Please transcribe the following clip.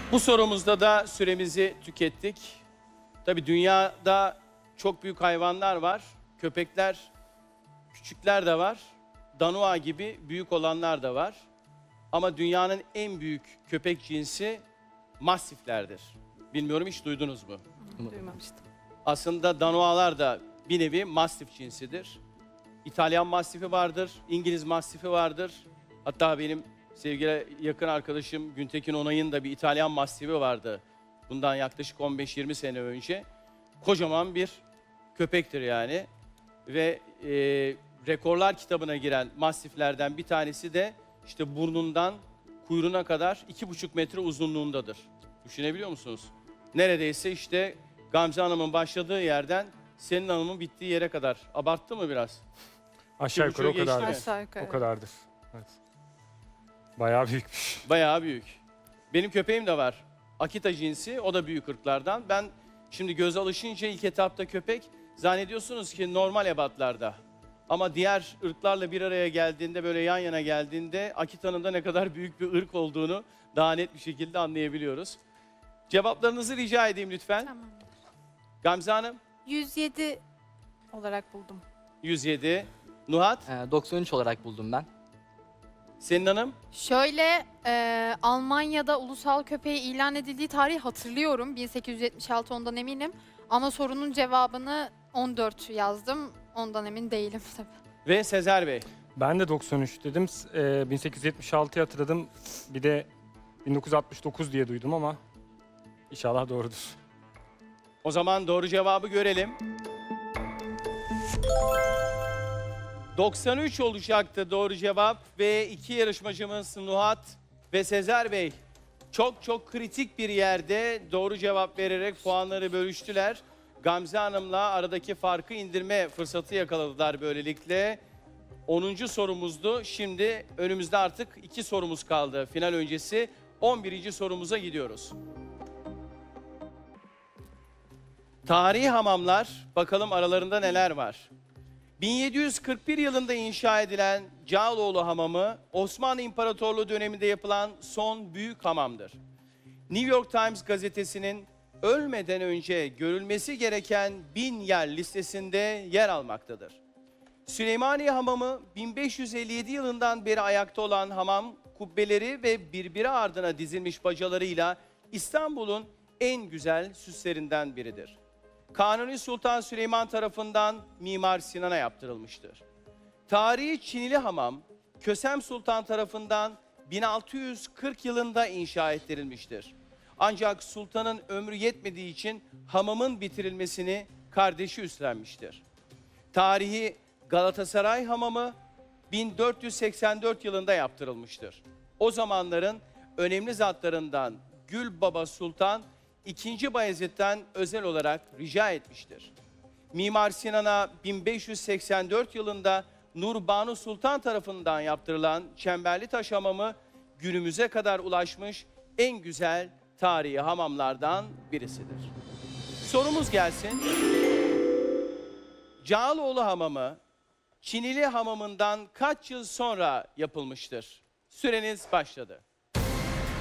Bu sorumuzda da süremizi tükettik. Tabii dünyada çok büyük hayvanlar var. Köpekler, küçükler de var. Danua gibi büyük olanlar da var. Ama dünyanın en büyük köpek cinsi mastiflerdir. Bilmiyorum, hiç duydunuz mu? Duymamıştım. Aslında Danualar da bir nevi mastif cinsidir. İtalyan mastifi vardır, İngiliz mastifi vardır. Hatta benim sevgili yakın arkadaşım Güntekin Onay'ın da bir İtalyan mastifi vardı. Bundan yaklaşık 15-20 sene önce. Kocaman bir köpektir yani. Ve rekorlar kitabına giren mastiflerden bir tanesi de işte burnundan kuyruğuna kadar 2,5 metre uzunluğundadır. Düşünebiliyor musunuz? Neredeyse işte Gamze Hanım'ın başladığı yerden Selin Hanım'ın bittiği yere kadar. Abarttı mı biraz? Aşağı yukarı o geçti kadardır. mi? Aşağı yukarı. O kadardır. Evet. Bayağı büyükmüş. Bayağı büyük. Benim köpeğim de var. Akita cinsi, o da büyük ırklardan. Ben şimdi göz alışınca ilk etapta köpek zannediyorsunuz ki normal ebatlarda. Ama diğer ırklarla bir araya geldiğinde, böyle yan yana geldiğinde Akita'nın da ne kadar büyük bir ırk olduğunu daha net bir şekilde anlayabiliyoruz. Cevaplarınızı rica edeyim lütfen. Tamam. Gamze Hanım, 107 olarak buldum. 107. Nuhat, 93 olarak buldum ben. Selin Hanım, Şöyle Almanya'da ulusal köpeği ilan edildiği tarihi hatırlıyorum. 1876 ondan eminim. Ama sorunun cevabını 14 yazdım. Ondan emin değilim tabii. ve Sezer Bey. Ben de 93 dedim. 1876'yı hatırladım. Bir de 1969 diye duydum ama inşallah doğrudur. O zaman doğru cevabı görelim. 93 olacaktı doğru cevap ve iki yarışmacımız Nuhat ve Sezer Bey çok kritik bir yerde doğru cevap vererek puanları bölüştüler. Gamze Hanım'la aradaki farkı indirme fırsatı yakaladılar böylelikle. 10. sorumuzdu. Şimdi önümüzde artık 2 sorumuz kaldı. Final öncesi 11. sorumuza gidiyoruz. Tarihi hamamlar, bakalım aralarında neler var? 1741 yılında inşa edilen Cağaloğlu Hamamı, Osmanlı İmparatorluğu döneminde yapılan son büyük hamamdır. New York Times gazetesinin ölmeden önce görülmesi gereken 1000 yer listesinde yer almaktadır. Süleymaniye Hamamı, 1557 yılından beri ayakta olan hamam, kubbeleri ve birbiri ardına dizilmiş bacalarıyla İstanbul'un en güzel süslerinden biridir. Kanuni Sultan Süleyman tarafından Mimar Sinan'a yaptırılmıştır. Tarihi Çinili Hamam, Kösem Sultan tarafından 1640 yılında inşa ettirilmiştir. Ancak sultanın ömrü yetmediği için hamamın bitirilmesini kardeşi üstlenmiştir. Tarihi Galatasaray Hamamı 1484 yılında yaptırılmıştır. O zamanların önemli zatlarından Gülbaba Sultan II. Bayezid'den özel olarak rica etmiştir. Mimar Sinan'a 1584 yılında Nurbanu Sultan tarafından yaptırılan Çemberlitaş Hamamı günümüze kadar ulaşmış en güzel tarihi hamamlardan birisidir. Sorumuz gelsin. Cağaloğlu Hamamı Çinili Hamamı'ndan kaç yıl sonra yapılmıştır? Süreniz başladı.